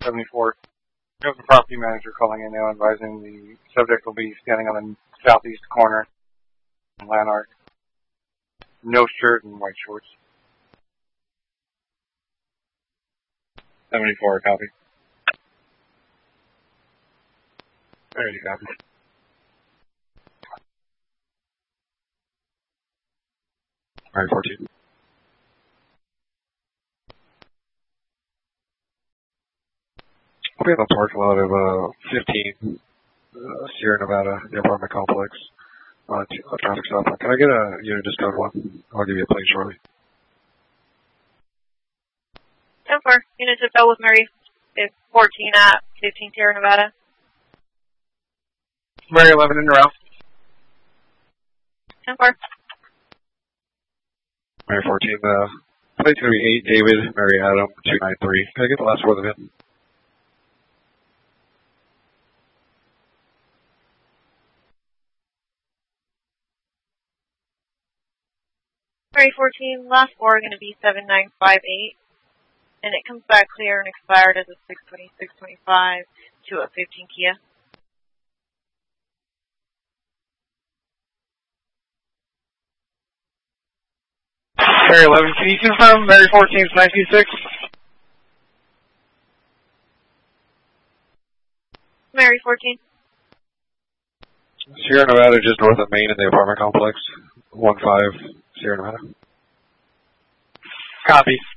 74. We have the property manager calling in now, advising the subject will be standing on the southeast corner in Lanark. No shirt and white shorts. 74, copy. There you copy. Alright, 14. We have a parking lot of 15 Sierra Nevada, the apartment complex, on a traffic stop. Can I get a unit just code 1? I'll give you a plane shortly. 10-4. Unit to Bell with Mary 14 at 15 Sierra Nevada. Mary 11 in the route. 10-4. Mary 14, plate's going to be 8 David, Mary Adam, 293. Can I get the last 4 of them in? Mary 14, last 4 are going to be 7958. And it comes back clear and expired as a 62625 to a 15 Kia. Mary 11, can you confirm Mary 14's 926? Mary 14. Sierra Nevada, just north of Main in the apartment complex. 15 Sierra Nevada. Copy.